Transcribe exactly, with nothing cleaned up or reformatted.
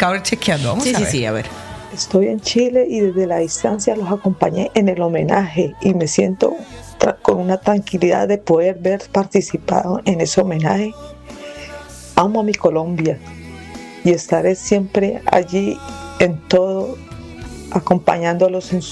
verificado, chequeando. Vamos sí, a sí, ver. sí, a ver. Estoy en Chile y desde la distancia los acompañé en el homenaje y me siento tra- con una tranquilidad de poder ver participado en ese homenaje. Amo a mi Colombia y estaré siempre allí en todo, acompañándolos en